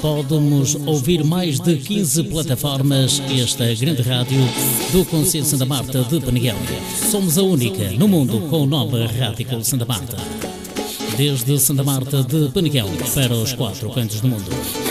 Podemos ouvir mais de 15 plataformas esta grande rádio do Concelho de Santa Marta de Peneguel. Somos a única no mundo com o nome Rádio Santa Marta. Desde Santa Marta de Peneguel para os 4 cantos do mundo.